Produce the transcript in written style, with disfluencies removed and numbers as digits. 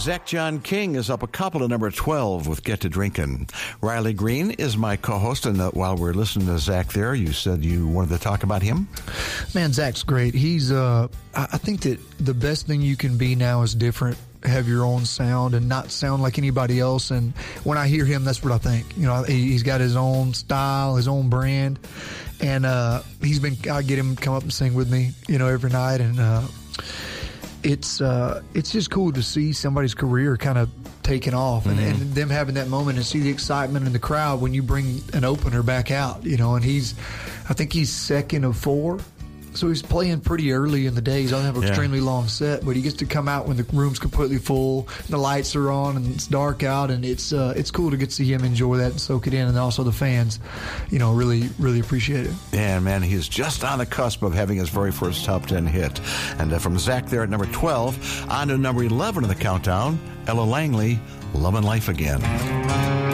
Zach John King is up a couple to number 12 with Get to Drinkin'. Riley Green is my co-host, and while we're listening to Zach there, you said you wanted to talk about him? Man, Zach's great. He's, I think that the best thing you can be now is different, have your own sound and not sound like anybody else. And when I hear him, that's what I think. You know, he's got his own style, his own brand, and I get him come up and sing with me, you know, every night, and it's just cool to see somebody's career kind of taking off, and them having that moment and see the excitement in the crowd when you bring an opener back out, you know. And I think he's second of 4. So he's playing pretty early in the day. He doesn't have an extremely long set, but he gets to come out when the room's completely full, and the lights are on, and it's dark out, and it's cool to get to see him enjoy that and soak it in, and also the fans, you know, really, really appreciate it. Yeah, man, he's just on the cusp of having his very first top 10 hit. And from Zach there at number 12, on to number 11 of the countdown, Ella Langley, Lovin' Life Again.